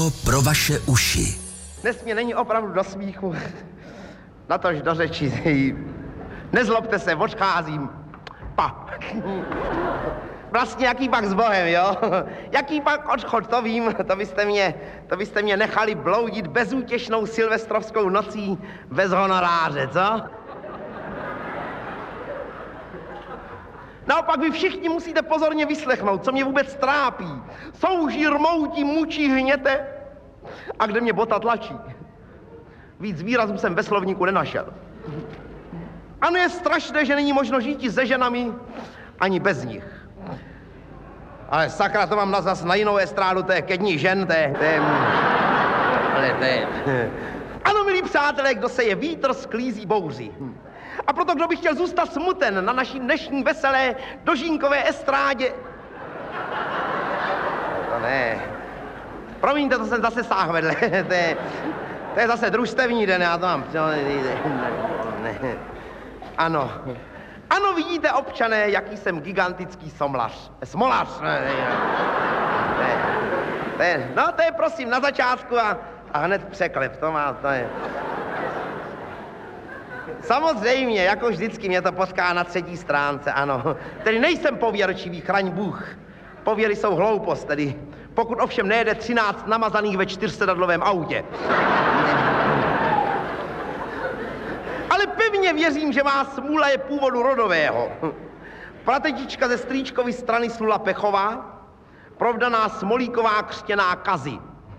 Pro vaše uši. Dnes mě není opravdu do smíchu, natož do řeči. Nezlobte se, odcházím. Pa. Vlastně jaký pak s Bohem, jo? Jaký pak odchod, to vím, to byste mě nechali bloudit bezútěšnou silvestrovskou nocí bez honoráře, co? Naopak vy všichni musíte pozorně vyslechnout, co mě vůbec trápí. Souží, rmoutí, mučí, hněte. A kde mě bota tlačí. Víc výrazů jsem ve slovníku nenašel. Ano, je strašné, že není možno žít se ženami ani bez nich. Ale sakra, to mám zas na jinou estrádu, to je ke dní žen, to je... Ano, milí přátelé, kdo se je vítr, sklízí bouři. A proto, kdo by chtěl zůstat smuten na naší dnešní veselé dožínkové estrádě... To ne. Promiňte, to jsem zase sáhl vedle. To je zase družstevní den, já to mám... Ano. Ano, vidíte, občané, jaký jsem gigantický smolař. No, to je prosím na začátku a hned překlep, to je... Samozřejmě, jako vždycky mě to potká na třetí stránce, ano. Tedy nejsem pověrčivý, chraň Bůh. Pověry jsou hloupost, tedy pokud ovšem nejede 13 namazaných ve 4sedadlovém autě. Ale pevně věřím, že má smůla je původu rodového. Pratetička ze strýčkovy strany Sula Pechová, provdaná Smolíková křtěná Kazy.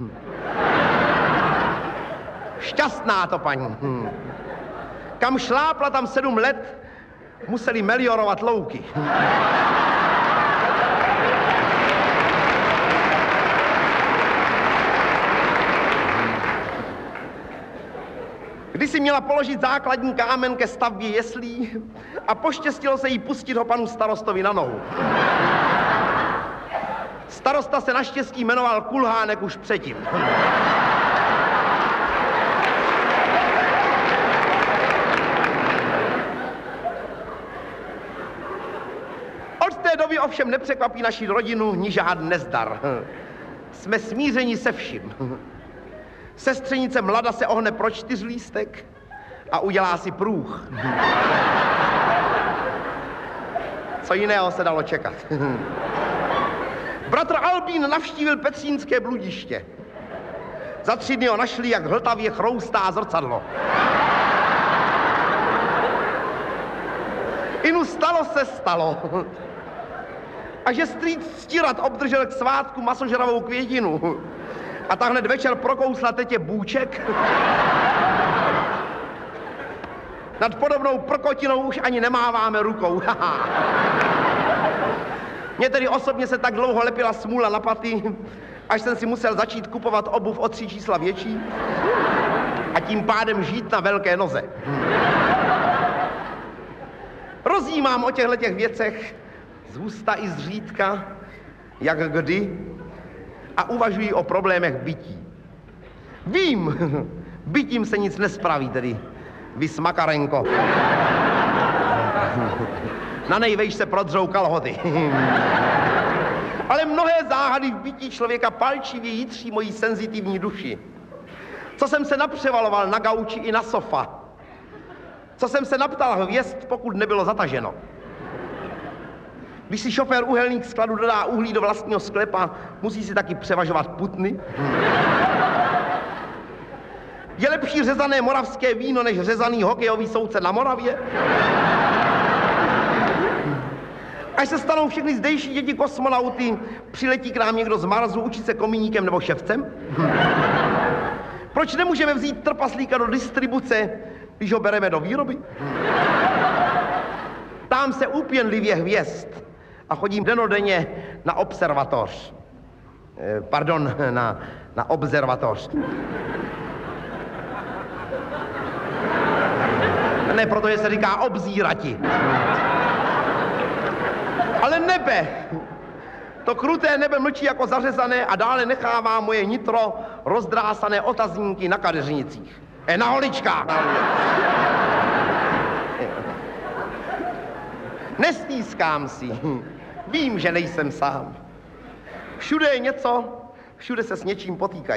Šťastná to paní. Kam šlápla, tam 7 let museli meliorovat louky. Když si měla položit základní kámen ke stavbě jeslí a poštěstilo se jí pustit ho panu starostovi na nohu. Starosta se naštěstí jmenoval Kulhánek už předtím. Od té doby ovšem nepřekvapí naši rodinu ni žádný nezdar. Jsme smířeni se vším. Sestřenice Mlada se ohne pro 4lístek a udělá si průh. Co jiného se dalo čekat. Bratr Albín navštívil Petřínské bludiště. Za 3 dny ho našli, jak hltavě chroustá zrcadlo. Inu stalo se stalo. A že strýc Stírat obdržel k svátku masožravou květinu a ta hned večer prokousla tetě Bůček. Nad podobnou prkotinou už ani nemáváme rukou. Mně tedy osobně se tak dlouho lepila smůla na paty, až jsem si musel začít kupovat obuv o 3 čísla větší a tím pádem žít na velké noze. Rozjímám o těchto věcech z ústa i zřídka, jak kdy, a uvažuji o problémech bytí. Vím, bytím se nic nespraví, tedy vys Makarenko. Na nejvejš se prodřou kalhoty. Ale mnohé záhady v bytí člověka palčivě jitří mojí senzitivní duši. Co jsem se napřevaloval na gauči i na sofa. Co jsem se naptal hvězd, pokud nebylo zataženo. Když si šofér uhelník skladu dodá uhlí do vlastního sklepa, musí si taky převažovat putny. Je lepší řezané moravské víno, než řezaný hokejový soudce na Moravě? Až se stanou všechny zdejší děti kosmonauty, přiletí k nám někdo z Marsu učit se komíníkem nebo ševcem? Proč nemůžeme vzít trpaslíka do distribuce, když ho bereme do výroby? Ptám se úpěnlivě hvězd a chodím denodenně na observatoř. Na observatoř. Ne, protože se říká obzírati. Ale nebe, to kruté nebe mlčí jako zařezané a dále nechává moje nitro rozdrásané otazníky na kadeřnicích. Na holičkách. Nestýskám si. Vím, že nejsem sám. Všude je něco, všude se s něčím potýkají.